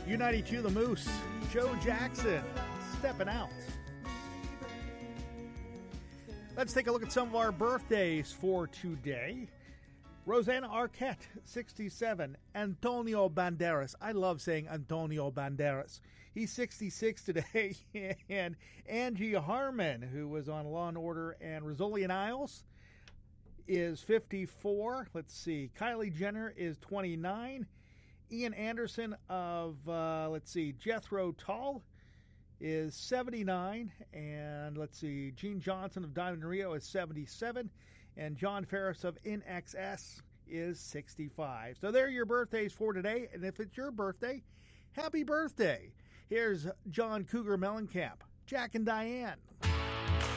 U92 The Moose, Joe Jackson, stepping out. Let's take a look at some of our birthdays for today. Rosanna Arquette, 67. Antonio Banderas. I love saying Antonio Banderas. He's 66 today. And Angie Harmon, who was on Law & Order and Rizzoli and Isles, is 54. Let's see. Kylie Jenner is 29. Ian Anderson of, Jethro Tull is 79. And let's see. Gene Johnson of Diamond Rio is 77. And John Ferris of NXS is 65. So there are your birthdays for today. And if it's your birthday, happy birthday. Here's John Cougar Mellencamp, Jack and Diane.